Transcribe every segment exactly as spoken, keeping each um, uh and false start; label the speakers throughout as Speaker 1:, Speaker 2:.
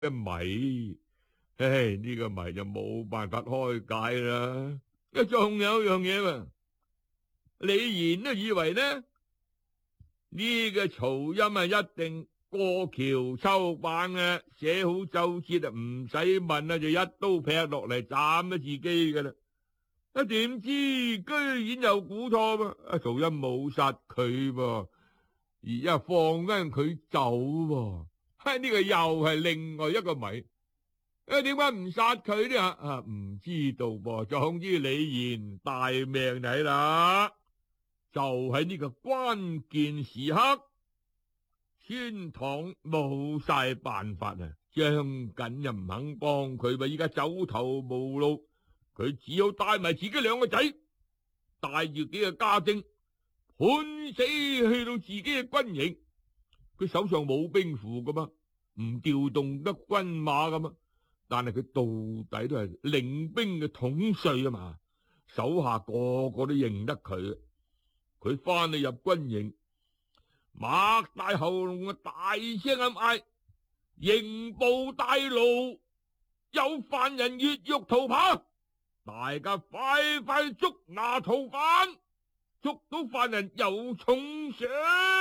Speaker 1: 嘅謎，唉，呢個謎就冇辦法開解啦。一仲有一樣嘢喎，李賢都以為呢呢個曹欽啊一定過橋抽板嘅，寫好奏折啊唔使問啊就一刀劈落嚟斬咗自己噶啦。啊點知居然有估錯噃，啊曹欽冇殺佢噃，而家放翻佢走喎。哈，呢個又係另外一個謎。啊點解唔殺佢呢？啊唔知道噃。總之李賢大命嚟啦，就喺呢個關鍵時刻，孫唐冇晒辦法啊！張緊又唔肯幫佢，咪依家走投無路，佢只好帶埋自己兩個仔，帶住幾個家丁，判死去到自己嘅軍營。佢手上冇兵符噶嘛，唔調動得軍馬噶嘛，但係佢到底都係領兵嘅統帥啊嘛，手下個個都認得佢。佢翻去入軍營，擘大喉嚨啊，大聲咁嗌：刑部大牢有犯人越獄逃跑，大家快快捉拿逃犯，捉到犯人有重賞。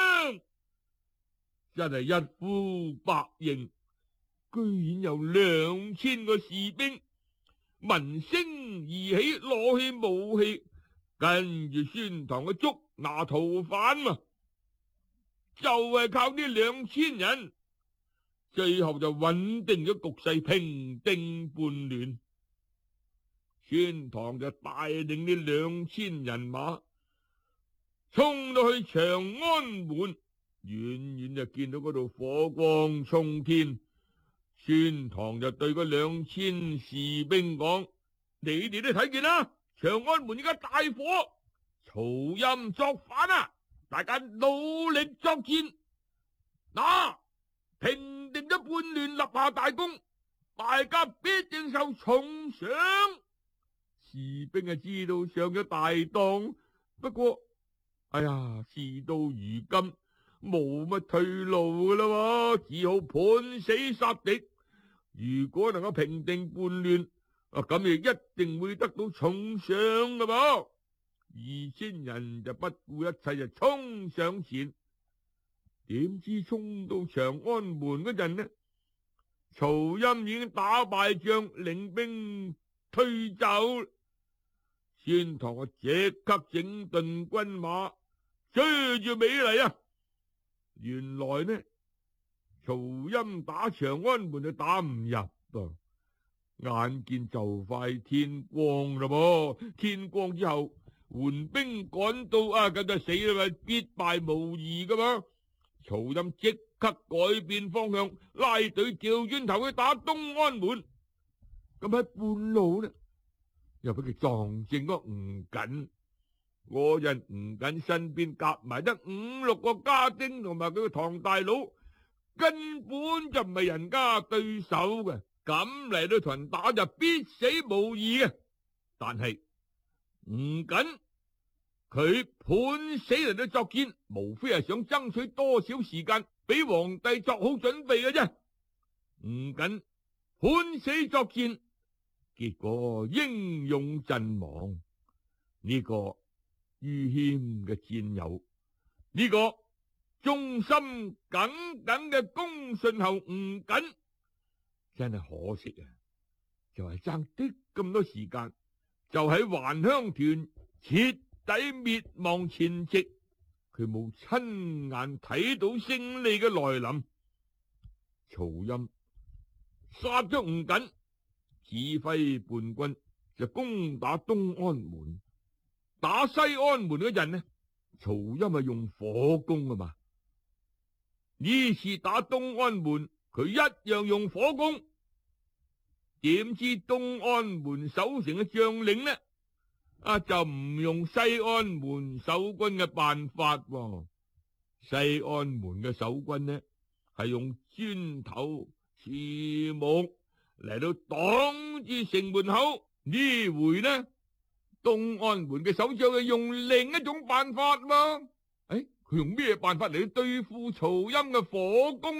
Speaker 1: 真係一呼百應，居然有兩千個士兵聞聲而起，攞起武器，跟住孫唐嘅捉拿逃犯嘛，就係靠呢兩千人，最後就穩定咗局勢，平定叛亂。孫唐就帶領呢兩千人馬衝到去長安門，遠遠就見到嗰度火光衝天。孫唐就對嗰兩千士兵講：你哋都睇見啦，長安門而家大火，曹欽作反啊！大家努力作戰，嗱，平定咗叛亂，立下大功，大家必定受重賞。士兵啊知道上咗大當，不過哎呀，事到如今冇乜退路噶啦，只好判死殺敵。如果能夠平定叛亂，啊咁亦一定會得到重賞噶噃。二千人就不顧一切就衝上前，點知衝到長安門嗰陣呢，曹欽已經打敗仗，領兵退走。孫唐啊即刻整頓軍馬，追住尾嚟啊！原來呢，曹欽打長安門就打唔入噃，眼見就快天光啦噃，天光之後援兵趕到啊，咁就死啦嘛，必敗無疑噶嘛。曹欽即刻改變方向，拉隊調轉頭去打東安門。咁喺半路呢，又俾佢撞正咗吳瑾。嗰陣吳瑾身邊夾埋得五六個家丁同埋佢個堂大佬，根本就唔係人家對手嘅，咁嚟到同人打就必死無疑嘅。但係吳瑾佢判死嚟到作戰，無非係想爭取多少時間俾皇帝作好準備嘅啫。吳瑾判死作戰，結果英勇陣亡。呢個于謙嘅戰友，呢個忠心耿耿嘅公信侯吳瑾，真係可惜啊！就係爭啲咁多時間，就喺還鄉團徹底滅亡前夕，佢冇親眼睇到勝利嘅來臨。曹欽殺咗吳瑾，指揮叛軍就攻打東安門。打西安門嗰陣呢，曹欽係用火攻啊嘛。呢次打東安門，佢一樣用火攻。點知東安門守城嘅將領呢，啊就唔用西安門守軍嘅辦法喎。西安門嘅守軍呢，係用磚頭、樹木嚟到擋住城門口。呢回呢，東安門嘅守將係用另一種辦法嘛？誒，佢用咩辦法嚟對付曹欽嘅火攻呢？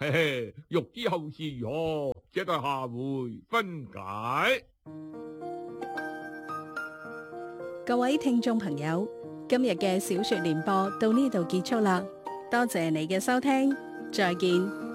Speaker 1: 嘿嘿，欲知後事如何，且待下回分解。
Speaker 2: 各位聽眾朋友，今日嘅小說聯播到呢度結束啦，多謝你嘅收聽，再見。